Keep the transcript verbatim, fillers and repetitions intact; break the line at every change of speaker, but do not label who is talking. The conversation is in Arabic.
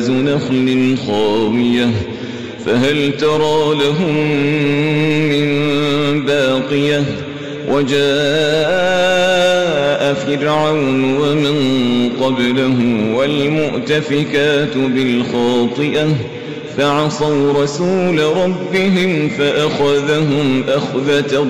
نخل خاوية فهل ترى لهم من باقية وجاء فرعون ومن قبله والمؤتفكات بالخاطئة فعصوا رسول ربهم فأخذهم أخذة